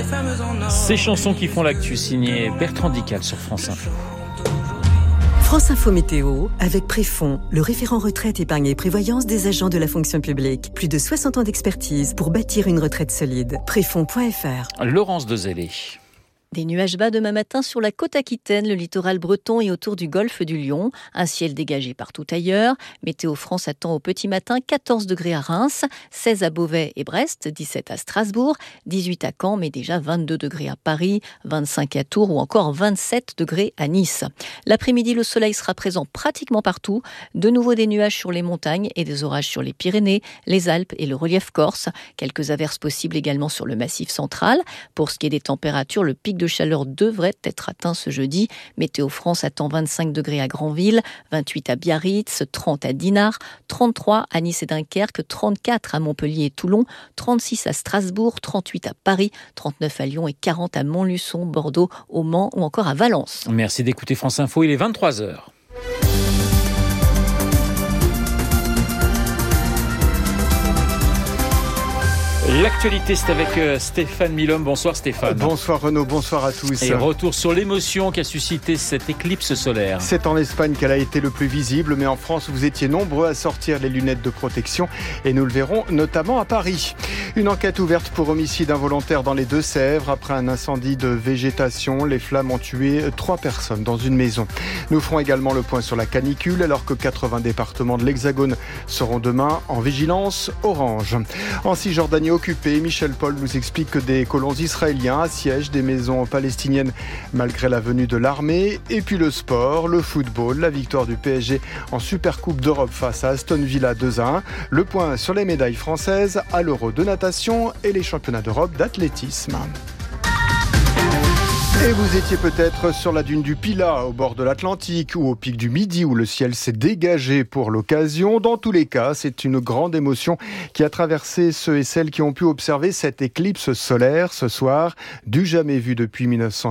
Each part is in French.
Ces chansons qui font l'actu, signé Bertrand Dical sur France Info. France Info Météo, avec Préfond, le référent retraite, épargne et prévoyance des agents de la fonction publique. Plus de 60 ans d'expertise pour bâtir une retraite solide. Préfond.fr. Laurence Dezellé. Des nuages bas demain matin sur la côte aquitaine, le littoral breton et autour du golfe du Lion. Un ciel dégagé partout ailleurs. Météo France attend au petit matin 14 degrés à Reims, 16 à Beauvais et Brest, 17 à Strasbourg, 18 à Caen, mais déjà 22 degrés à Paris, 25 à Tours ou encore 27 degrés à Nice. L'après-midi, le soleil sera présent pratiquement partout. De nouveau des nuages sur les montagnes et des orages sur les Pyrénées, les Alpes et le relief corse. Quelques averses possibles également sur le massif central. Pour ce qui est des températures, le pic de chaleur devrait être atteint ce jeudi. Météo France attend 25 degrés à Granville, 28 à Biarritz, 30 à Dinard, 33 à Nice et Dunkerque, 34 à Montpellier et Toulon, 36 à Strasbourg, 38 à Paris, 39 à Lyon et 40 à Montluçon, Bordeaux, au Mans ou encore à Valence. Merci d'écouter France Info, il est 23h. L'actualité, c'est avec Stéphane Milhomme. Bonsoir Stéphane. Bonsoir Renaud, bonsoir à tous. Et retour sur l'émotion qu'a suscité cette éclipse solaire. C'est en Espagne qu'elle a été le plus visible, mais en France, vous étiez nombreux à sortir les lunettes de protection et nous le verrons notamment à Paris. Une enquête ouverte pour homicide involontaire dans les Deux-Sèvres. Après un incendie de végétation, les flammes ont tué 3 personnes dans une maison. Nous ferons également le point sur la canicule, alors que 80 départements de l'Hexagone seront demain en vigilance orange. En Cisjordanie occupée, Michel Paul nous explique que des colons israéliens assiègent des maisons palestiniennes malgré la venue de l'armée. Et puis le sport, le football, la victoire du PSG en Supercoupe d'Europe face à Aston Villa 2-1. Le point sur les médailles françaises à l'Euro de natation et les championnats d'Europe d'athlétisme. Et vous étiez peut-être sur la dune du Pilat, au bord de l'Atlantique ou au pic du Midi où le ciel s'est dégagé pour l'occasion. Dans tous les cas, c'est une grande émotion qui a traversé ceux et celles qui ont pu observer cette éclipse solaire ce soir, du jamais vu depuis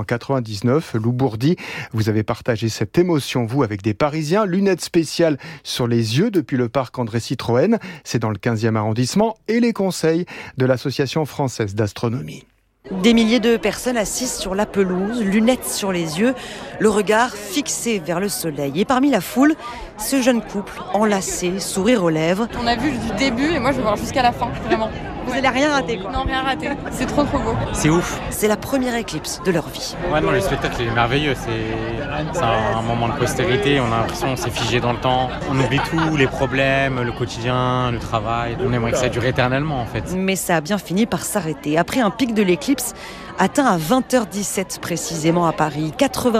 1999. Lou Bourdi, vous avez partagé cette émotion, vous, avec des Parisiens. Lunettes spéciales sur les yeux depuis le parc André Citroën. C'est dans le 15e arrondissement et les conseils de l'Association française d'astronomie. Des milliers de personnes assises sur la pelouse, lunettes sur les yeux, le regard fixé vers le soleil. Et parmi la foule, ce jeune couple enlacé, sourire aux lèvres. On a vu du début et moi je vais voir jusqu'à la fin, vraiment. Vous n'allez rien rater, quoi. Non, rien raté. C'est trop beau. C'est ouf. C'est la première éclipse de leur vie. Ouais, non, le spectacle est merveilleux. C'est un moment de postérité. On a l'impression qu'on s'est figé dans le temps. On oublie tout, les problèmes, le quotidien, le travail. On aimerait que ça dure éternellement, en fait. Mais ça a bien fini par s'arrêter. Après un pic de l'éclipse atteint à 20h17 précisément à Paris.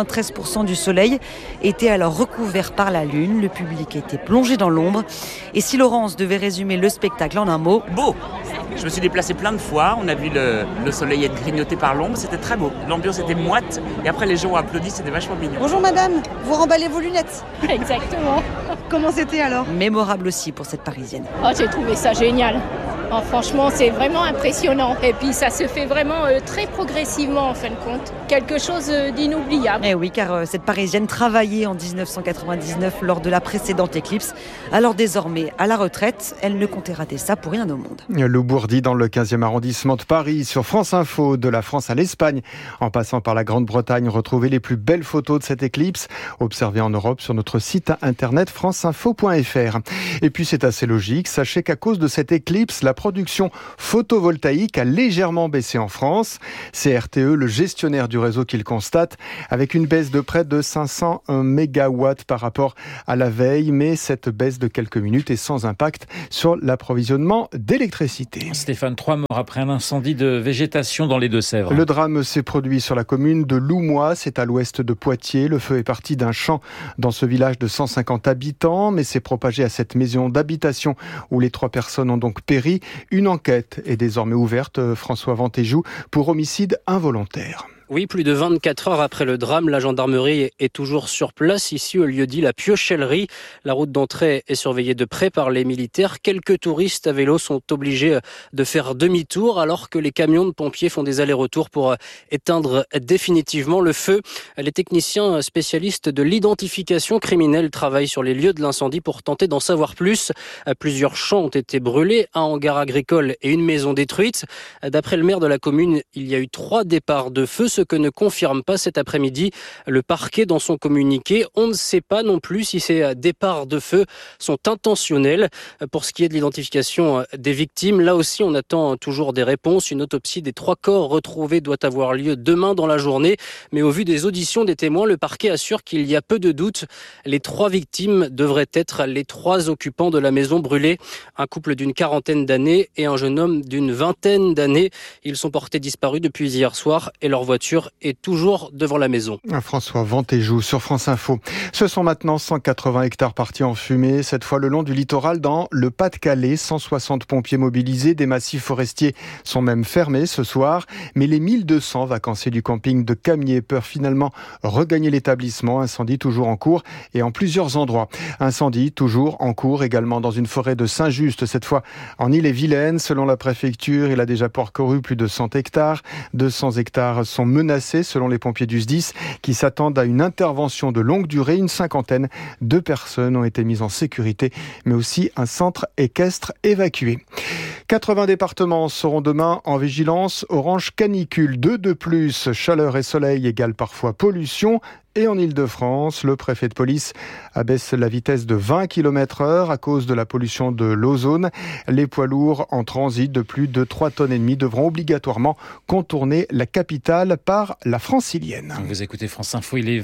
93% du soleil était alors recouvert par la lune. Le public était plongé dans l'ombre. Et si Laurence devait résumer le spectacle en un mot... Beau. Je me suis déplacé plein de fois, on a vu le soleil être grignoté par l'ombre, c'était très beau. L'ambiance était moite et après les gens ont applaudi, c'était vachement mignon. Bonjour madame, vous remballez vos lunettes. Exactement. Comment c'était alors? Mémorable aussi pour cette Parisienne. Oh, j'ai trouvé ça génial. Oh, franchement, c'est vraiment impressionnant. Et puis ça se fait vraiment très progressivement en fin de compte. Quelque chose d'inoubliable. Eh oui, car cette Parisienne travaillait en 1999 lors de la précédente éclipse. Alors désormais, à la retraite, elle ne comptait rater ça pour rien au monde. Lou Bourdi dans le 15e arrondissement de Paris, sur France Info, de la France à l'Espagne, en passant par la Grande-Bretagne. Retrouvez les plus belles photos de cette éclipse, observées en Europe sur notre site internet franceinfo.fr. Et puis c'est assez logique, sachez qu'à cause de cette éclipse, la production photovoltaïque a légèrement baissé en France. C'est RTE, le gestionnaire du réseau, qui le constate, avec une baisse de près de 500 mégawatts par rapport à la veille. Mais cette baisse de quelques minutes est sans impact sur l'approvisionnement d'électricité. Stéphane, 3 morts après un incendie de végétation dans les Deux-Sèvres. Le drame s'est produit sur la commune de Loumois, c'est à l'ouest de Poitiers. Le feu est parti d'un champ dans ce village de 150 habitants, mais s'est propagé à cette maison d'habitation où les 3 personnes ont donc péri. Une enquête est désormais ouverte, François Ventéjou, pour homicide involontaire. Oui, plus de 24 heures après le drame, la gendarmerie est toujours sur place, ici au lieu-dit la Piochellerie. La route d'entrée est surveillée de près par les militaires. Quelques touristes à vélo sont obligés de faire demi-tour alors que les camions de pompiers font des allers-retours pour éteindre définitivement le feu. Les techniciens spécialistes de l'identification criminelle travaillent sur les lieux de l'incendie pour tenter d'en savoir plus. Plusieurs champs ont été brûlés, un hangar agricole et une maison détruite. D'après le maire de la commune, il y a eu 3 départs de feu, ce que ne confirme pas cet après-midi le parquet dans son communiqué. On ne sait pas non plus si ces départs de feu sont intentionnels. Pour ce qui est de l'identification des victimes, là aussi on attend toujours des réponses. Une autopsie des 3 corps retrouvés doit avoir lieu demain dans la journée. Mais au vu des auditions des témoins, le parquet assure qu'il y a peu de doute. Les 3 victimes devraient être les 3 occupants de la maison brûlée. Un couple d'une 40aine d'années et un jeune homme d'une 20aine d'années. Ils sont portés disparus depuis hier soir et leur voiture est toujours devant la maison. François Ventéjou sur France Info. Ce sont maintenant 180 hectares partis en fumée, cette fois le long du littoral dans le Pas-de-Calais. 160 pompiers mobilisés, des massifs forestiers sont même fermés ce soir. Mais les 1200 vacanciers du camping de Camier peuvent finalement regagner l'établissement. Incendie toujours en cours et en plusieurs endroits. Incendie toujours en cours également dans une forêt de Saint-Just, cette fois en Ille-et-Vilaine. Selon la préfecture, il a déjà parcouru plus de 100 hectares. 200 hectares sont menacés selon les pompiers du SDIS qui s'attendent à une intervention de longue durée. Une 50aine de personnes ont été mises en sécurité, mais aussi un centre équestre évacué. 80 départements seront demain en vigilance orange canicule. 2 de plus, chaleur et soleil égale parfois pollution. Et en Ile-de-France, le préfet de police abaisse la vitesse de 20 km/h à cause de la pollution de l'ozone. Les poids lourds en transit de plus de 3,5 tonnes devront obligatoirement contourner la capitale par la Francilienne. Vous écoutez France Info, il est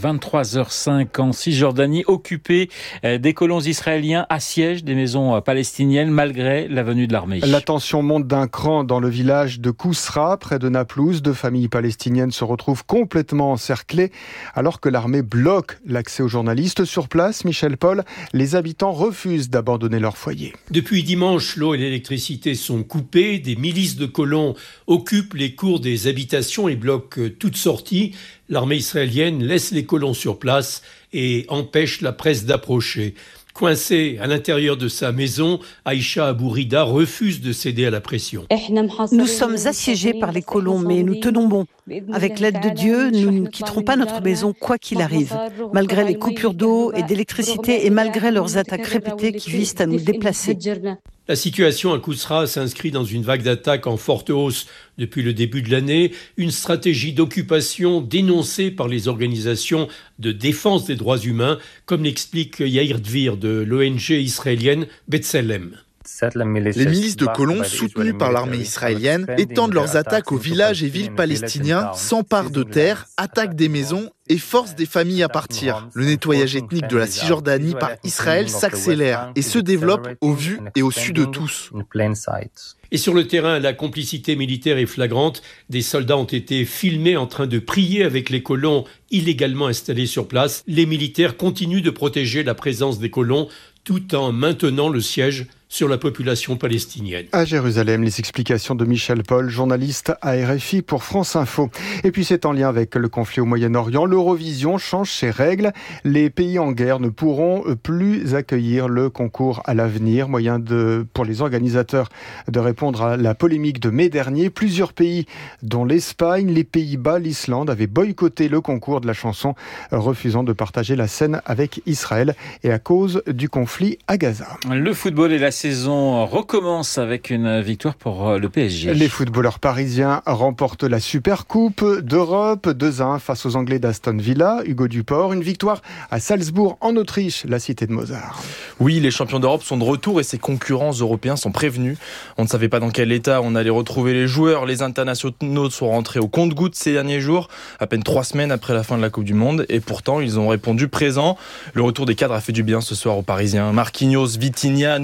23h05 en Cisjordanie, occupée. Des colons israéliens assiègent des maisons palestiniennes malgré la venue de l'armée. La tension monte d'un cran dans le village de Kousra, près de Naplouse. 2 familles palestiniennes se retrouvent complètement encerclées alors que l'armée bloque l'accès aux journalistes. Sur place, Michel Paul, les habitants refusent d'abandonner leur foyer. Depuis dimanche, l'eau et l'électricité sont coupées. Des milices de colons occupent les cours des habitations et bloquent toute sortie. L'armée israélienne laisse les colons sur place et empêche la presse d'approcher. Coincée à l'intérieur de sa maison, Aïcha Abourida refuse de céder à la pression. Nous sommes assiégés par les colons, mais nous tenons bon. Avec l'aide de Dieu, nous ne quitterons pas notre maison quoi qu'il arrive, malgré les coupures d'eau et d'électricité et malgré leurs attaques répétées qui visent à nous déplacer. La situation à Kousra s'inscrit dans une vague d'attaques en forte hausse depuis le début de l'année, une stratégie d'occupation dénoncée par les organisations de défense des droits humains, comme l'explique Yair Dvir de l'ONG israélienne B'Tselem. Les milices de colons soutenues par l'armée israélienne étendent leurs attaques aux villages et villes palestiniens, s'emparent de terres, attaquent des maisons et forcent des familles à partir. Le nettoyage ethnique de la Cisjordanie par Israël s'accélère et se développe au vu et au su de tous. Et sur le terrain, la complicité militaire est flagrante. Des soldats ont été filmés en train de prier avec les colons illégalement installés sur place. Les militaires continuent de protéger la présence des colons tout en maintenant le siège sur la population palestinienne. À Jérusalem, les explications de Michel Paul, journaliste à RFI pour France Info. Et puis c'est en lien avec le conflit au Moyen-Orient. L'Eurovision change ses règles. Les pays en guerre ne pourront plus accueillir le concours à l'avenir. Moyen pour les organisateurs de répondre à la polémique de mai dernier. Plusieurs pays, dont l'Espagne, les Pays-Bas, l'Islande, avaient boycotté le concours de la chanson, refusant de partager la scène avec Israël et à cause du conflit à Gaza. Le football et la saison recommence avec une victoire pour le PSG. Les footballeurs parisiens remportent la Supercoupe d'Europe 2-1 face aux Anglais d'Aston Villa. Hugo Duport, une victoire à Salzbourg en Autriche, la cité de Mozart. Oui, les champions d'Europe sont de retour et ses concurrents européens sont prévenus. On ne savait pas dans quel état on allait retrouver les joueurs. Les internationaux sont rentrés au compte-gouttes ces derniers jours, à peine 3 semaines après la fin de la Coupe du Monde. Et pourtant, ils ont répondu présent. Le retour des cadres a fait du bien ce soir aux Parisiens. Marquinhos, Vitinha, Nuno Mendes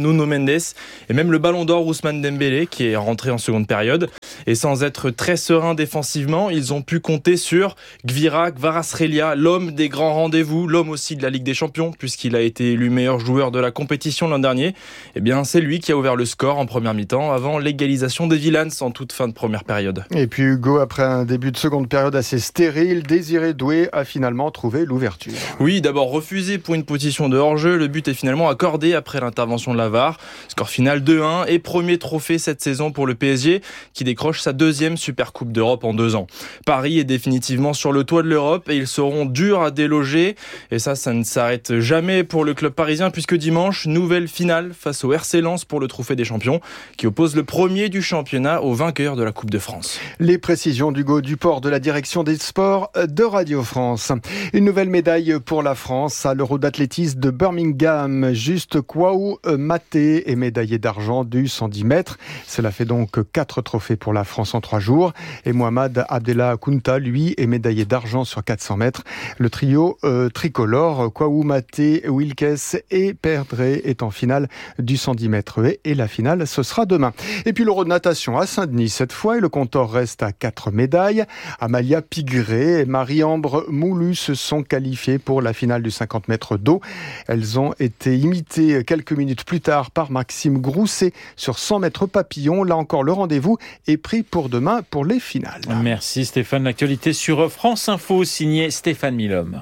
Mendes et même le ballon d'or Ousmane Dembélé qui est rentré en seconde période. Et sans être très serein défensivement, ils ont pu compter sur Gvira Kvaratskhelia, l'homme des grands rendez-vous, l'homme aussi de la Ligue des Champions, puisqu'il a été élu meilleur joueur de la compétition l'an dernier. Eh bien, c'est lui qui a ouvert le score en première mi-temps avant l'égalisation des Villans en toute fin de première période. Et puis Hugo, après un début de seconde période assez stérile, Désiré Doué a finalement trouvé l'ouverture. Oui, d'abord refusé pour une position de hors-jeu, le but est finalement accordé après l'intervention de la VAR. Score final 2-1 et premier trophée cette saison pour le PSG qui décroche sa deuxième Supercoupe d'Europe en 2 ans. Paris est définitivement sur le toit de l'Europe et ils seront durs à déloger. Et ça ne s'arrête jamais pour le club parisien puisque dimanche, nouvelle finale face au RC Lens pour le trophée des champions qui oppose le premier du championnat au vainqueur de la Coupe de France. Les précisions d'Hugo Duport de la direction des sports de Radio France. Une nouvelle médaille pour la France à l'Euro d'athlétisme de Birmingham. Juste Kwaou Maté est médaillé d'argent du 110 mètres. Cela fait donc 4 trophées pour la France en 3 jours. Et Mohamed Abdellah Kounta, lui, est médaillé d'argent sur 400 mètres. Le trio tricolore, Kwaou Maté, Wilkes et Perdré est en finale du 110 mètres. Et la finale, ce sera demain. Et puis l'Euro de natation à Saint-Denis cette fois. Et le compteur reste à 4 médailles. Amalia Pigré et Marie-Ambre Moulu se sont qualifiées pour la finale du 50 mètres d'eau. Elles ont été imitées quelques minutes plus tard par Maxime Grousset sur 100 mètres papillon. Là encore, le rendez-vous est pris pour demain pour les finales. Merci Stéphane. L'actualité sur France Info, signé Stéphane Milhomme.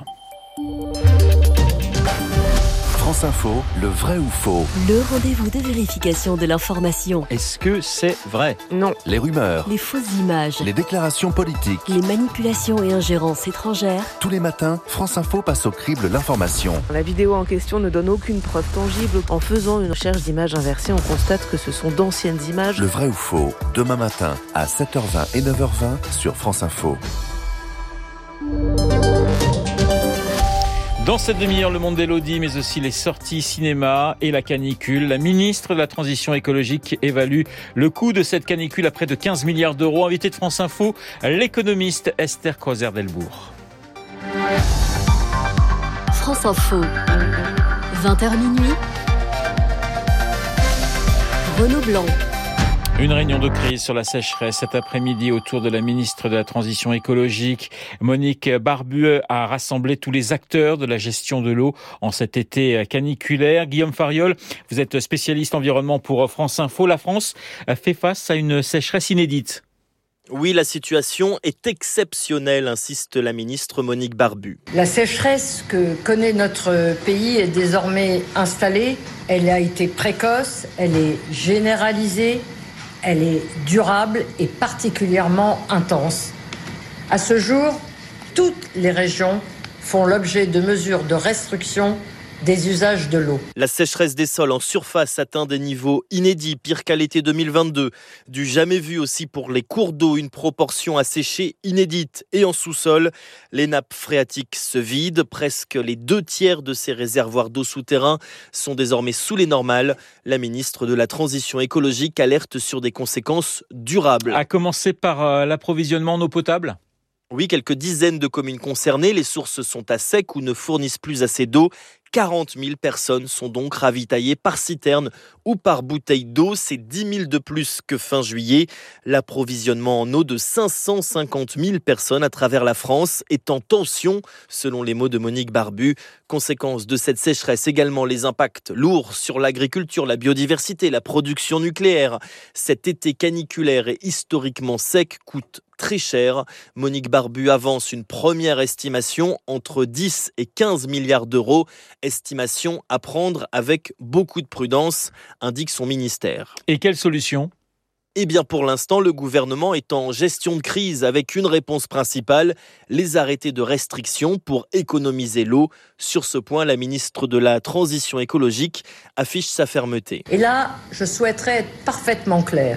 France Info, le vrai ou faux? Le rendez-vous de vérification de l'information. Est-ce que c'est vrai? Non. Les rumeurs, Les fausses images, les déclarations politiques, les manipulations et ingérences étrangères. tous les matins, France Info passe au crible l'information. La vidéo en question ne donne aucune preuve tangible. En faisant une recherche d'images inversées, on constate que ce sont d'anciennes images. Le vrai ou faux, demain matin à 7h20 et 9h20 sur France Info. Dans cette demi-heure, le monde d'Élodie, mais aussi les sorties cinéma et la canicule. La ministre de la Transition écologique évalue le coût de cette canicule à près de 15 milliards d'euros. Invité de France Info, l'économiste Esther Crozer-Delbourg. France Info, 20h minuit. Renaud Blanc. Une réunion de crise sur la sécheresse cet après-midi autour de la ministre de la Transition écologique. Monique Barbu a rassemblé tous les acteurs de la gestion de l'eau en cet été caniculaire. Guillaume Fariol, vous êtes spécialiste environnement pour France Info. La France fait face à une sécheresse inédite. Oui, la situation est exceptionnelle, insiste la ministre Monique Barbu. La sécheresse que connaît notre pays est désormais installée. Elle a été précoce, elle est généralisée. Elle est durable et particulièrement intense. À ce jour, toutes les régions font l'objet de mesures de restriction des usages de l'eau. La sécheresse des sols en surface atteint des niveaux inédits, pire qu'à l'été 2022. Du jamais vu aussi pour les cours d'eau, une proportion asséchée inédite. Et en sous-sol, les nappes phréatiques se vident. Presque les 2/3 de ces réservoirs d'eau souterrains sont désormais sous les normales. La ministre de la Transition écologique alerte sur des conséquences durables. À commencer par l'approvisionnement en eau potable ? Oui, quelques dizaines de communes concernées. Les sources sont à sec ou ne fournissent plus assez d'eau. 40 000 personnes sont donc ravitaillées par citerne ou par bouteille d'eau. C'est 10 000 de plus que fin juillet. L'approvisionnement en eau de 550 000 personnes à travers la France est en tension, selon les mots de Monique Barbu. Conséquence de cette sécheresse également les impacts lourds sur l'agriculture, la biodiversité, la production nucléaire. Cet été caniculaire et historiquement sec coûte très cher. Monique Barbu avance une première estimation entre 10 et 15 milliards d'euros. Estimation à prendre avec beaucoup de prudence, indique son ministère. Et quelle solution ? Eh bien, pour l'instant, le gouvernement est en gestion de crise avec une réponse principale, les arrêtés de restriction pour économiser l'eau. Sur ce point, la ministre de la Transition écologique affiche sa fermeté. Et là, je souhaiterais être parfaitement claire.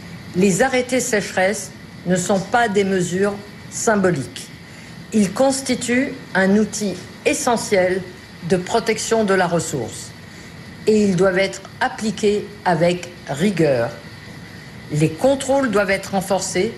Les arrêtés sécheresse ne sont pas des mesures symboliques. Ils constituent un outil essentiel de protection de la ressource. Et ils doivent être appliqués avec rigueur. Les contrôles doivent être renforcés,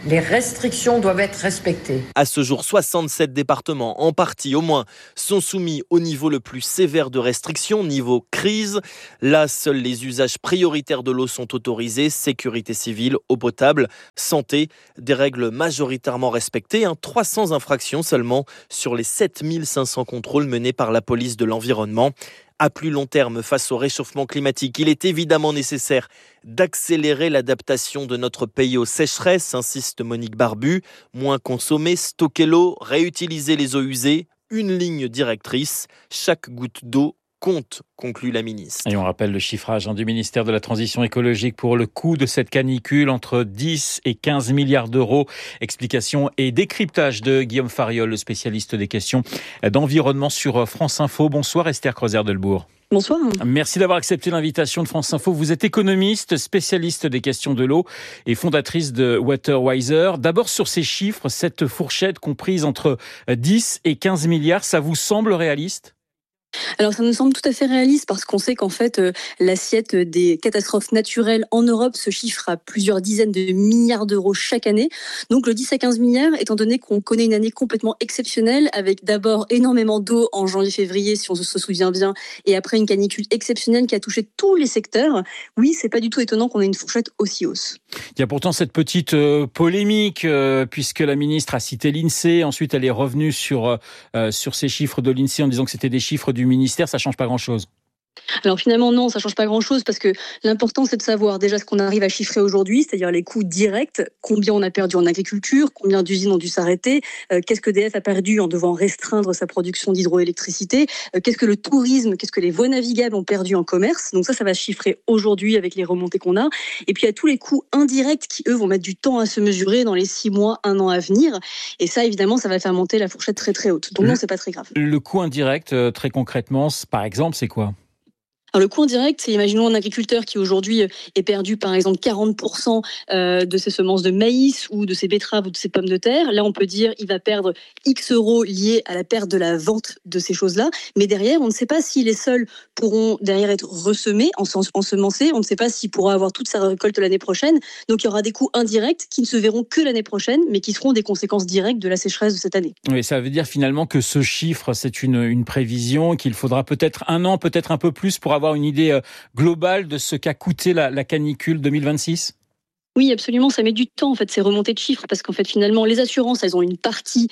Les restrictions doivent être respectées. À ce jour, 67 départements, en partie au moins, sont soumis au niveau le plus sévère de restrictions, niveau crise. Là, seuls les usages prioritaires de l'eau sont autorisés, sécurité civile, eau potable, santé, des règles majoritairement respectées, 300 infractions seulement sur les 7500 contrôles menés par la police de l'environnement. À plus long terme, face au réchauffement climatique, il est évidemment nécessaire d'accélérer l'adaptation de notre pays aux sécheresses, insiste Monique Barbu. Moins consommer, stocker l'eau, réutiliser les eaux usées, une ligne directrice. Chaque goutte d'eau compte, conclut la ministre. Et on rappelle le chiffrage du ministère de la Transition écologique pour le coût de cette canicule, entre 10 et 15 milliards d'euros. Explication et décryptage de Guillaume Fariol, le spécialiste des questions d'environnement sur France Info. Bonsoir Esther Crozer-Delbourg. Bonsoir. Merci d'avoir accepté l'invitation de France Info. Vous êtes économiste, spécialiste des questions de l'eau et fondatrice de Waterwiser. D'abord sur ces chiffres, cette fourchette comprise entre 10 et 15 milliards, ça vous semble réaliste ? Alors ça nous semble tout à fait réaliste parce qu'on sait qu'en fait l'assiette des catastrophes naturelles en Europe se chiffre à plusieurs dizaines de milliards d'euros chaque année. Donc le 10 à 15 milliards, étant donné qu'on connaît une année complètement exceptionnelle avec d'abord énormément d'eau en janvier-février si on se souvient bien et après une canicule exceptionnelle qui a touché tous les secteurs, oui c'est pas du tout étonnant qu'on ait une fourchette aussi hausse. Il y a pourtant cette petite polémique puisque la ministre a cité l'INSEE, ensuite elle est revenue sur ces chiffres de l'INSEE en disant que c'était des chiffres du ministère, ça change pas grand-chose. Alors finalement non, ça change pas grand-chose parce que l'important c'est de savoir déjà ce qu'on arrive à chiffrer aujourd'hui, c'est-à-dire les coûts directs, combien on a perdu en agriculture, combien d'usines ont dû s'arrêter, qu'est-ce que EDF a perdu en devant restreindre sa production d'hydroélectricité, qu'est-ce que le tourisme, qu'est-ce que les voies navigables ont perdu en commerce. Donc ça va se chiffrer aujourd'hui avec les remontées qu'on a. Et puis il y a tous les coûts indirects qui eux vont mettre du temps à se mesurer dans les 6 mois, 1 an à venir. Et ça évidemment ça va faire monter la fourchette très très haute. Donc non, c'est pas très grave. Le coût indirect, très concrètement, par exemple, c'est quoi ? Alors, le coût indirect, c'est imaginons un agriculteur qui aujourd'hui est perdu par exemple 40% de ses semences de maïs ou de ses betteraves ou de ses pommes de terre. Là, on peut dire il va perdre X euros liés à la perte de la vente de ces choses-là. Mais derrière, on ne sait pas si les sols pourront derrière être ressemés, ensemencés. On ne sait pas s'il pourra avoir toute sa récolte l'année prochaine. Donc, il y aura des coûts indirects qui ne se verront que l'année prochaine, mais qui seront des conséquences directes de la sécheresse de cette année. Oui, ça veut dire finalement que ce chiffre, c'est une prévision, qu'il faudra peut-être 1 an, peut-être un peu plus pour avoir une idée globale de ce qu'a coûté la canicule 2026 ? Oui, absolument, ça met du temps en fait ces remontées de chiffres parce qu'en fait finalement les assurances elles ont une partie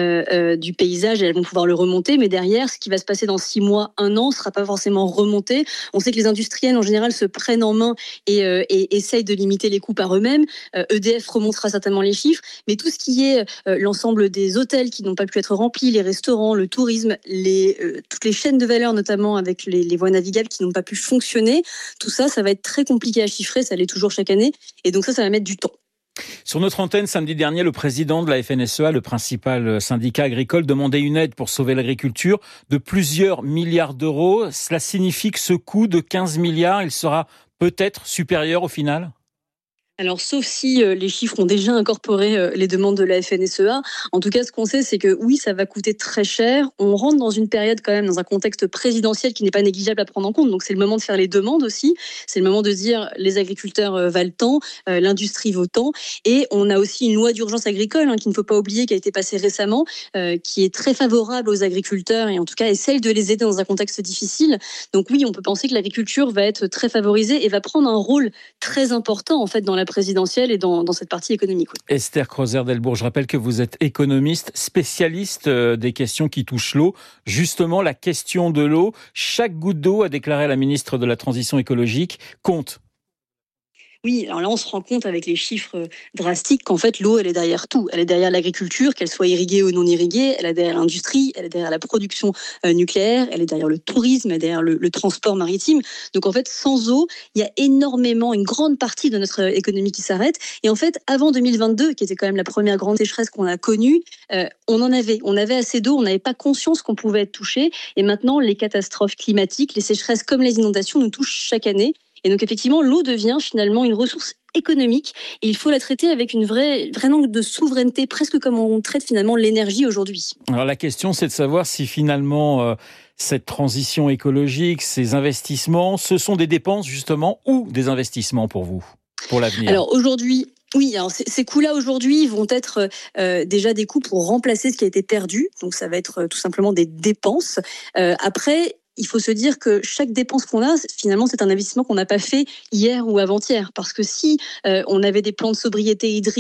du paysage et elles vont pouvoir le remonter, mais derrière ce qui va se passer dans 6 mois, 1 an sera pas forcément remonté. On sait que les industriels en général se prennent en main et essayent de limiter les coûts par eux-mêmes. EDF remontera certainement les chiffres, mais tout ce qui est l'ensemble des hôtels qui n'ont pas pu être remplis, les restaurants, le tourisme, toutes les chaînes de valeur notamment avec les voies navigables qui n'ont pas pu fonctionner, tout ça, ça va être très compliqué à chiffrer, ça l'est toujours chaque année, et donc ça va mettre du temps. Sur notre antenne, samedi dernier, le président de la FNSEA, le principal syndicat agricole, demandait une aide pour sauver l'agriculture de plusieurs milliards d'euros. Cela signifie que ce coût de 15 milliards, il sera peut-être supérieur au final ? Alors, sauf si les chiffres ont déjà incorporé les demandes de la FNSEA. En tout cas, ce qu'on sait, c'est que oui, ça va coûter très cher. On rentre dans une période quand même, dans un contexte présidentiel qui n'est pas négligeable à prendre en compte. Donc, c'est le moment de faire les demandes aussi. C'est le moment de dire les agriculteurs valent tant, l'industrie vaut tant. Et on a aussi une loi d'urgence agricole qu'il ne faut pas oublier, qui a été passée récemment, qui est très favorable aux agriculteurs et en tout cas essaye de les aider dans un contexte difficile. Donc oui, on peut penser que l'agriculture va être très favorisée et va prendre un rôle très important en fait dans la présidentielle et dans cette partie économique. Oui. Esther Crozer-Delbourg, je rappelle que vous êtes économiste, spécialiste des questions qui touchent l'eau. Justement, la question de l'eau, chaque goutte d'eau, a déclaré la ministre de la Transition écologique, compte. Oui, alors là, on se rend compte avec les chiffres drastiques qu'en fait, l'eau, elle est derrière tout. Elle est derrière l'agriculture, qu'elle soit irriguée ou non irriguée. Elle est derrière l'industrie, elle est derrière la production nucléaire, elle est derrière le tourisme, elle est derrière le transport maritime. Donc en fait, sans eau, il y a énormément, une grande partie de notre économie qui s'arrête. Et en fait, avant 2022, qui était quand même la première grande sécheresse qu'on a connue, on avait assez d'eau, on n'avait pas conscience qu'on pouvait être touché. Et maintenant, les catastrophes climatiques, les sécheresses comme les inondations nous touchent chaque année. Et donc effectivement, l'eau devient finalement une ressource économique et il faut la traiter avec une vraie langue de souveraineté, presque comme on traite finalement l'énergie aujourd'hui. Alors la question, c'est de savoir si finalement cette transition écologique, ces investissements, ce sont des dépenses justement ou des investissements pour vous, pour l'avenir ? Alors aujourd'hui, Oui, alors ces coûts-là aujourd'hui vont être déjà des coûts pour remplacer ce qui a été perdu. Donc ça va être tout simplement des dépenses. Après, il faut se dire que chaque dépense qu'on a, finalement, c'est un investissement qu'on n'a pas fait hier ou avant-hier. Parce que si on avait des plans de sobriété hydrique